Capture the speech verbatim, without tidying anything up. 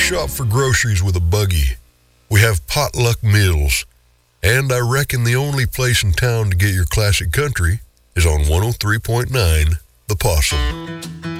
shop for groceries with a buggy. We have potluck meals. And I reckon the only place in town to get your classic country is on one oh three point nine The Possum.